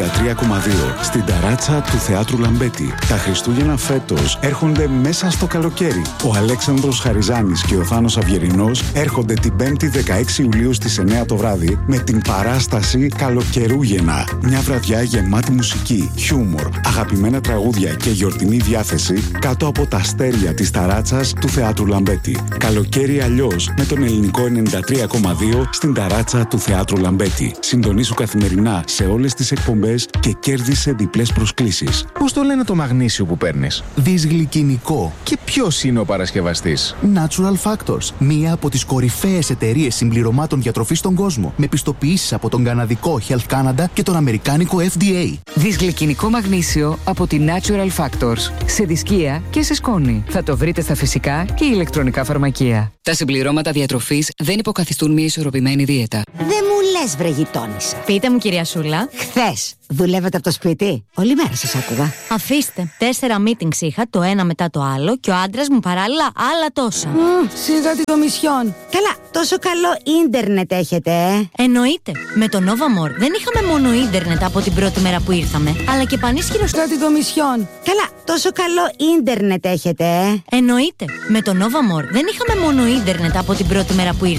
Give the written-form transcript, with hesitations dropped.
στην ταράτσα του Θεάτρου Λαμπέτη. Τα Χριστούγεννα φέτος έρχονται μέσα στο καλοκαίρι. Ο Αλέξανδρος Χαριζάνης και ο Θάνος Αυγερινός έρχονται την 5η 16 Ιουλίου στις 9 το βράδυ με την παράσταση Καλοκαιρούγεννα. Μια βραδιά γεμάτη μουσική, χιούμορ, αγαπημένα τραγούδια και γιορτινή διάθεση κάτω από τα αστέρια της ταράτσας του Θεάτρου Λαμπέτη. Καλοκαίρι αλλιώς με τον ελληνικό 93,2 στην ταράτσα του Θεάτρου Λαμπέτη. Συντονίσου καθημερινά σε όλες τις εκπομπές και κέρδισε διπλές προσκλήσεις. Πώς το λένε το μαγνήσιο που παίρνεις? Δυσγλυκινικό. Και ποιος είναι ο παρασκευαστής? Natural Factors. Μία από τις κορυφαίες εταιρείες συμπληρωμάτων διατροφής στον κόσμο. Με πιστοποιήσεις από τον καναδικό Health Canada και τον αμερικάνικο FDA. Δυσγλυκινικό μαγνήσιο από τη Natural Factors. Σε δισκία και σε σκόνη. Θα το βρείτε στα φυσικά και ηλεκτρονικά φαρμακεία. Τα συμπληρώματα διατροφής δεν υποκαθιστούν μια ισορροπημένη δίαιτα. Δεν μου λες, βρε γειτόνισσα. Πείτε μου, κυρία Σούλα. Χθες δουλεύετε από το σπίτι? Όλη μέρα σας άκουγα. Αφήστε. 4 meetings είχα, το ένα μετά το άλλο, και ο άντρας μου παράλληλα άλλα τόσα. Σιγά την Κομισιόν. Καλά, τόσο καλό ίντερνετ έχετε, Εννοείται. Με το Nova More δεν είχαμε μόνο ίντερνετ από την πρώτη μέρα που ήρθαμε, αλλά και πανίσχυρο Σιγά την Κομισιόν. Καλά, τόσο καλό ίντερνετ έχετε, Εννοείται. Με το Nova More δεν είχαμε μόνο ίντερνετ από την πρώτη μέρα που ήρθαμε.